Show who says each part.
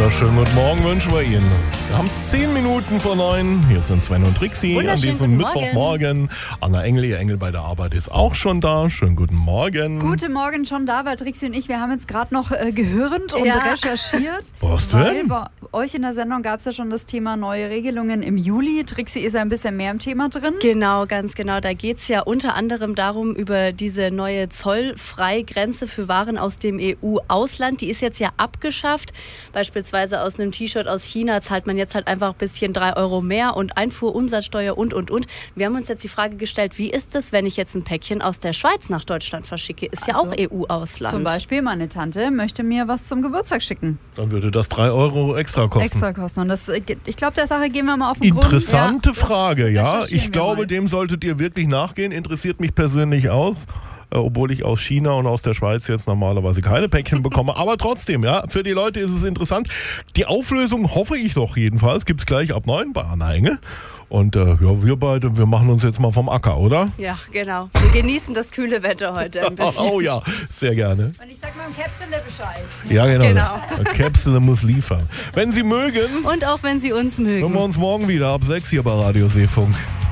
Speaker 1: wunderschönen guten Morgen wünschen wir Ihnen. Wir haben es 10 Minuten vor 9. Hier sind Sven und Trixi an diesem Mittwochmorgen. Anna Engel, ihr Engel bei der Arbeit, ist auch schon da. Schönen guten Morgen.
Speaker 2: Guten Morgen schon da, weil Trixi und ich, wir haben jetzt gerade noch gehirnt und recherchiert.
Speaker 1: Was denn?
Speaker 2: Weil bei euch in der Sendung gab es ja schon das Thema neue Regelungen im Juli. Trixi ist ja ein bisschen mehr im Thema drin.
Speaker 3: Genau, ganz genau. Da geht es ja unter anderem darum, über diese neue Zollfreigrenze für Waren aus dem EU-Ausland. Die ist jetzt ja abgeschafft. Beispielsweise aus einem T-Shirt aus China zahlt man jetzt halt einfach ein bisschen 3 Euro mehr und Einfuhrumsatzsteuer und. Wir haben uns jetzt die Frage gestellt, wie ist es, wenn ich jetzt ein Päckchen aus der Schweiz nach Deutschland verschicke? Ist ja auch EU-Ausland.
Speaker 2: Zum Beispiel, meine Tante möchte mir was zum Geburtstag schicken.
Speaker 1: Dann würde das 3 Euro extra kosten.
Speaker 2: Und das, ich glaube, der Sache gehen wir mal auf den Grund.
Speaker 1: Interessante Frage, ja. Ich glaube,
Speaker 2: mal.
Speaker 1: dem solltet ihr wirklich nachgehen. Interessiert mich persönlich aus. Obwohl ich aus China und aus der Schweiz jetzt normalerweise keine Päckchen bekomme. Aber trotzdem, ja, für die Leute ist es interessant. Die Auflösung hoffe ich doch jedenfalls. Gibt es gleich ab 9 bei Anna Engel. Und wir beide, wir machen uns jetzt mal vom Acker, oder?
Speaker 3: Ja, genau. Wir genießen das kühle Wetter heute ein bisschen.
Speaker 1: Oh ja, sehr gerne.
Speaker 2: Und ich sag mal im Käpsele Bescheid.
Speaker 1: Ja, genau. Käpsele muss liefern. Wenn Sie mögen.
Speaker 3: Und auch wenn Sie uns mögen.
Speaker 1: Hören wir uns morgen wieder ab 6 hier bei Radio Seefunk.